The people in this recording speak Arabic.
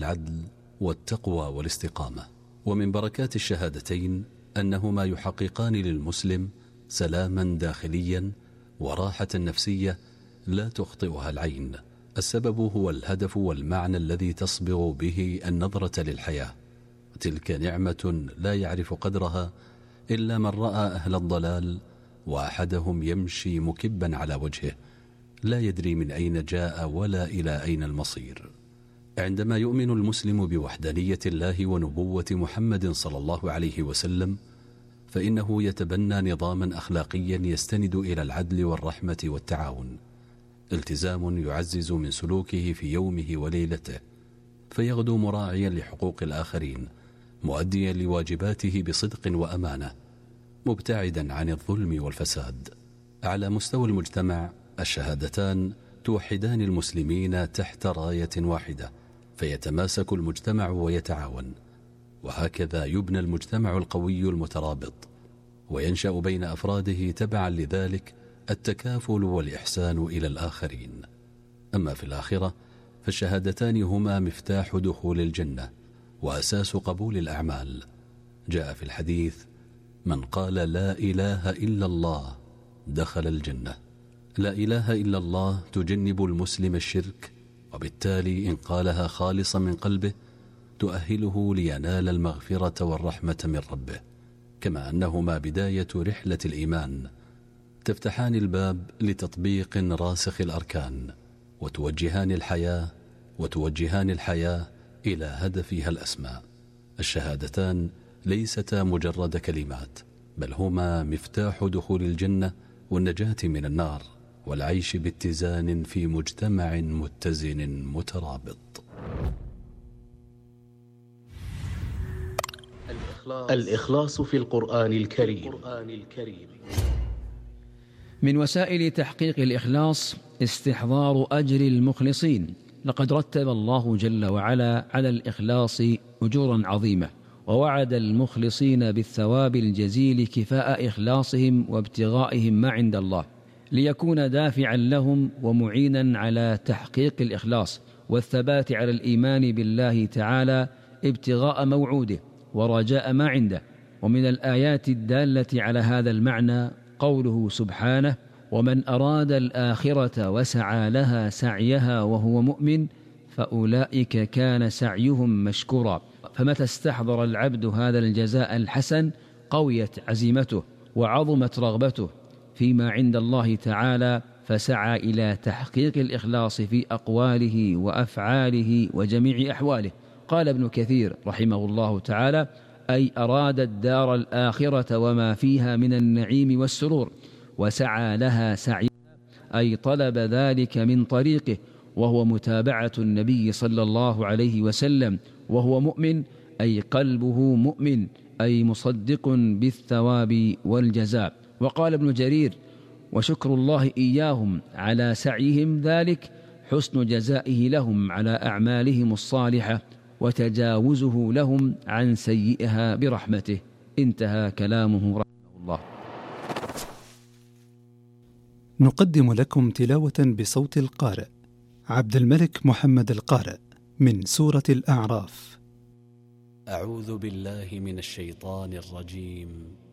والعدل والتقوى والاستقامة. ومن بركات الشهادتين أنهما يحققان للمسلم سلاما داخليا وراحة نفسية لا تخطئها العين. السبب هو الهدف والمعنى الذي تصبغ به النظرة للحياة. تلك نعمة لا يعرف قدرها إلا من رأى أهل الضلال، وأحدهم يمشي مكبا على وجهه لا يدري من أين جاء ولا إلى أين المصير. عندما يؤمن المسلم بوحدانية الله ونبوة محمد صلى الله عليه وسلم، فإنه يتبنى نظاما أخلاقيا يستند إلى العدل والرحمة والتعاون، التزام يعزز من سلوكه في يومه وليلته، فيغدو مراعيا لحقوق الآخرين، مؤديا لواجباته بصدق وأمانة، مبتعدا عن الظلم والفساد. على مستوى المجتمع، الشهادتان توحدان المسلمين تحت راية واحدة، فيتماسك المجتمع ويتعاون، وهكذا يبنى المجتمع القوي المترابط، وينشأ بين أفراده تبعا لذلك التكافل والإحسان إلى الآخرين. أما في الآخرة فالشهادتان هما مفتاح دخول الجنة وأساس قبول الأعمال. جاء في الحديث: من قال لا إله إلا الله دخل الجنة. لا إله إلا الله تجنب المسلم الشرك، وبالتالي إن قالها خالصا من قلبه تؤهله لينال المغفرة والرحمة من ربه، كما أنهما بداية رحلة الإيمان، تفتحان الباب لتطبيق راسخ الأركان، وتوجهان الحياة إلى هدفها الأسمى. الشهادتان ليستا مجرد كلمات، بل هما مفتاح دخول الجنة والنجاة من النار، والعيش باتزان في مجتمع متزن مترابط. الإخلاص في القرآن الكريم. من وسائل تحقيق الإخلاص استحضار أجر المخلصين. لقد رتب الله جل وعلا على الإخلاص أجورا عظيمة، ووعد المخلصين بالثواب الجزيل كفاء إخلاصهم وابتغائهم ما عند الله، ليكون دافعا لهم ومعينا على تحقيق الإخلاص والثبات على الإيمان بالله تعالى ابتغاء موعوده ورجاء ما عنده. ومن الآيات الدالة على هذا المعنى قوله سبحانه: ومن أراد الآخرة وسعى لها سعيها وهو مؤمن فأولئك كان سعيهم مشكورا. فمتى استحضر العبد هذا الجزاء الحسن قويت عزيمته وعظمت رغبته فيما عند الله تعالى، فسعى إلى تحقيق الإخلاص في أقواله وأفعاله وجميع أحواله. قال ابن كثير رحمه الله تعالى: أي أراد الدار الآخرة وما فيها من النعيم والسرور، وسعى لها سعيها، أي طلب ذلك من طريقه، وهو متابعة النبي صلى الله عليه وسلم، وهو مؤمن أي قلبه مؤمن، أي مصدق بالثواب والجزاء. وقال ابن جرير: وشكر الله إياهم على سعيهم ذلك حسن جزائه لهم على أعمالهم الصالحة وتجاوزه لهم عن سيئها برحمته. انتهى كلامه رحمه الله. نقدم لكم تلاوة بصوت القارئ عبد الملك محمد القارئ من سورة الأعراف. أعوذ بالله من الشيطان الرجيم.